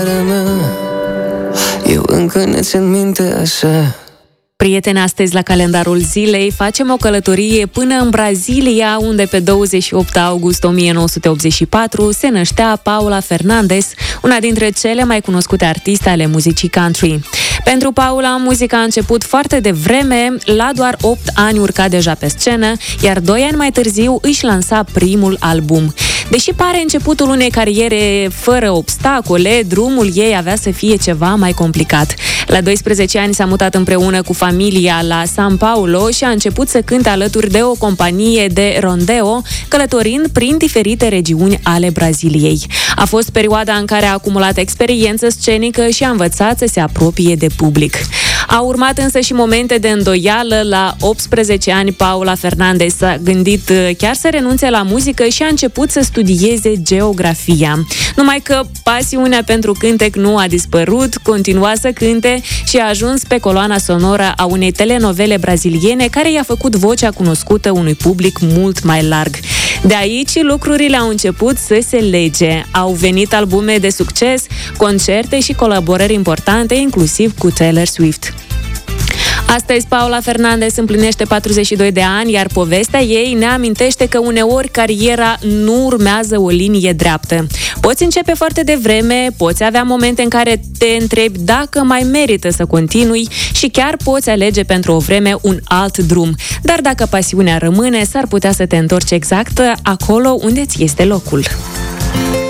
Eu încă ne țin minte așa. Prieteni, astăzi la calendarul zilei facem o călătorie până în Brazilia, unde pe 28 august 1984 se năștea Paula Fernandes, una dintre cele mai cunoscute artiste ale muzicii country. Pentru Paula, muzica a început foarte devreme, la doar 8 ani urca deja pe scenă, iar 2 ani mai târziu își lansa primul album. Deși pare începutul unei cariere fără obstacole, drumul ei avea să fie ceva mai complicat. La 12 ani s-a mutat împreună cu familia la São Paulo și a început să cânte alături de o companie de rondeo, călătorind prin diferite regiuni ale Braziliei. A fost perioada în care a acumulat experiență scenică și a învățat să se apropie de public. Au urmat însă și momente de îndoială. La 18 ani, Paula Fernandes s-a gândit chiar să renunțe la muzică și a început să studieze geografia. Numai că pasiunea pentru cântec nu a dispărut, continua să cânte și a ajuns pe coloana sonoră a unei telenovele braziliene care i-a făcut vocea cunoscută unui public mult mai larg. De aici lucrurile au început să se lege. Au venit albume de succes, concerte și colaborări importante, inclusiv cu Taylor Swift. Astăzi, Paula Fernandes împlinește 42 de ani, iar povestea ei ne amintește că uneori cariera nu urmează o linie dreaptă. Poți începe foarte devreme, poți avea momente în care te întrebi dacă mai merită să continui și chiar poți alege pentru o vreme un alt drum. Dar dacă pasiunea rămâne, s-ar putea să te întorci exact acolo unde ți este locul.